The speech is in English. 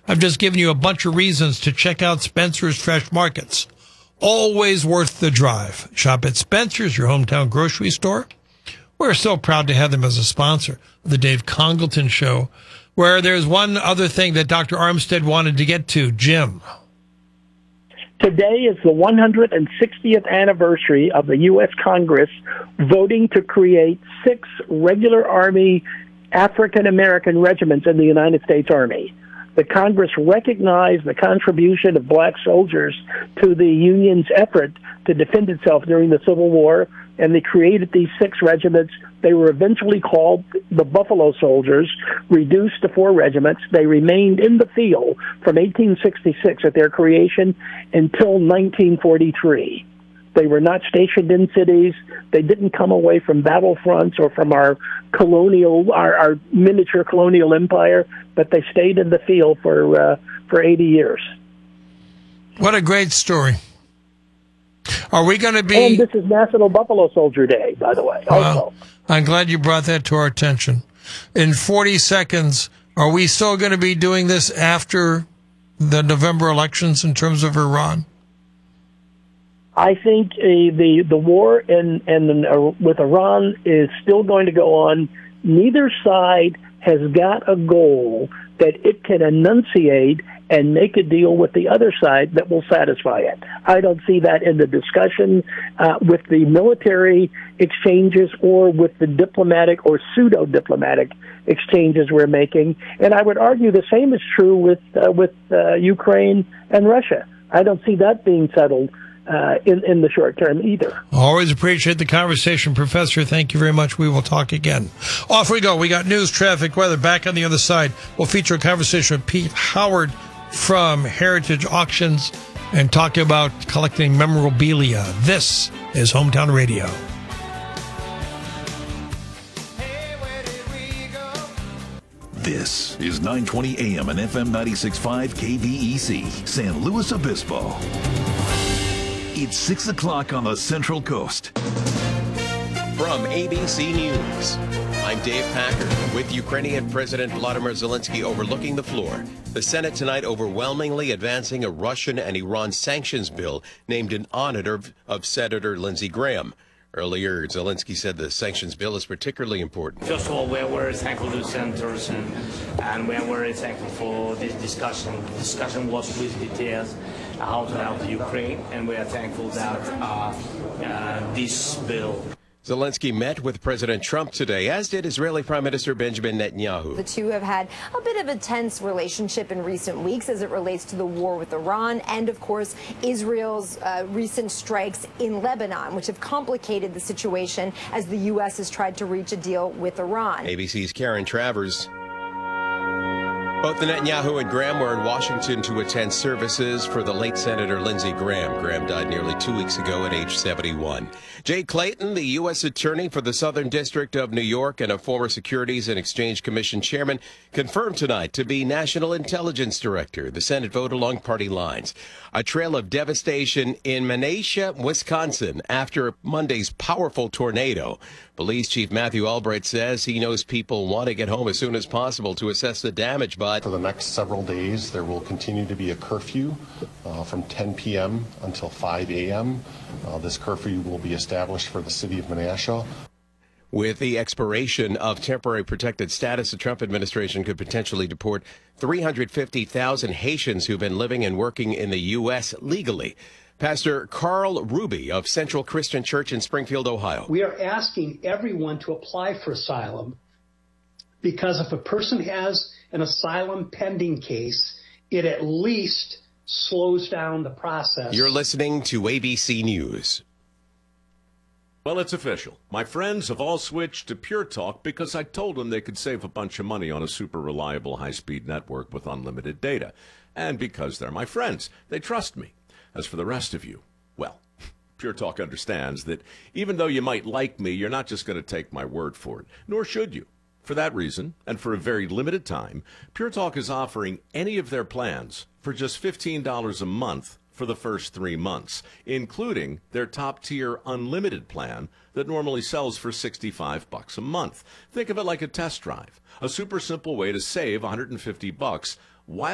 I've just given you a bunch of reasons to check out Spencer's Fresh Markets. Always worth the drive. Shop at Spencer's, your hometown grocery store. We're so proud to have them as a sponsor of the Dave Congleton Show, where there's one other thing that Dr. Armstead wanted to get to. Jim. Today is the 160th anniversary of the U.S. Congress voting to create 6 regular Army African-American regiments in the United States Army. The Congress recognized the contribution of black soldiers to the Union's effort to defend itself during the Civil War, and they created these 6 regiments. They were eventually called the Buffalo Soldiers, reduced to 4 regiments. They remained in the field from 1866 at their creation until 1943. They were not stationed in cities. They didn't come away from battlefronts or from our miniature colonial empire, but they stayed in the field for 80 years. What a great story. Are we going to be... And this is National Buffalo Soldier Day, by the way, also. I'm glad you brought that to our attention. In 40 seconds, are we still going to be doing this after the November elections in terms of Iran? I think the war with Iran is still going to go on. Neither side has got a goal that it can enunciate and make a deal with the other side that will satisfy it. I don't see that in the discussion with the military exchanges or with the diplomatic or pseudo-diplomatic exchanges we're making. And I would argue the same is true with Ukraine and Russia. I don't see that being settled in the short term either. Always appreciate the conversation, Professor. Thank you very much. We will talk again. Off we go. We got news, traffic, weather. Back on the other side, we'll feature a conversation with Pete Howard from Heritage Auctions and talk about collecting memorabilia. This is Hometown Radio. This is 920 AM and FM 96.5 KVEC, San Luis Obispo. It's 6 o'clock on the Central Coast. From ABC News, I'm Dave Packer with Ukrainian President Vladimir Zelensky overlooking the floor. The Senate tonight overwhelmingly advancing a Russian and Iran sanctions bill named in honor of Senator Lindsey Graham. Earlier, Zelensky said the sanctions bill is particularly important. First of all, we are very thankful to senators and we are very thankful for this discussion. The discussion was with details how to help Ukraine, and we are thankful that this bill. Zelensky met with President Trump today, as did Israeli Prime Minister Benjamin Netanyahu. The two have had a bit of a tense relationship in recent weeks as it relates to the war with Iran and, of course, Israel's recent strikes in Lebanon, which have complicated the situation as the U.S. has tried to reach a deal with Iran. ABC's Karen Travers. Both Netanyahu and Graham were in Washington to attend services for the late Senator Lindsey Graham. Graham died nearly 2 weeks ago at age 71. Jay Clayton, the U.S. Attorney for the Southern District of New York and a former Securities and Exchange Commission chairman, confirmed tonight to be National Intelligence Director. The Senate vote along party lines. A trail of devastation in Menasha, Wisconsin, after Monday's powerful tornado. Police Chief Matthew Albright says he knows people want to get home as soon as possible to assess the damage, but for the next several days, there will continue to be a curfew from 10 p.m. until 5 a.m. This curfew will be established for the city of Menasha. With the expiration of temporary protected status, the Trump administration could potentially deport 350,000 Haitians who've been living and working in the U.S. legally. Pastor Carl Ruby of Central Christian Church in Springfield, Ohio. We are asking everyone to apply for asylum because if a person has an asylum pending case, it at least slows down the process. You're listening to ABC News. Well, it's official. My friends have all switched to Pure Talk because I told them they could save a bunch of money on a super reliable high-speed network with unlimited data. And because they're my friends, they trust me. As for the rest of you, well, Pure Talk understands that even though you might like me, you're not just going to take my word for it, nor should you. For that reason, and for a very limited time, Pure Talk is offering any of their plans for just $15 a month for the first 3 months, including their top-tier unlimited plan that normally sells for $65 a month. Think of it like a test drive, a super simple way to save $150 while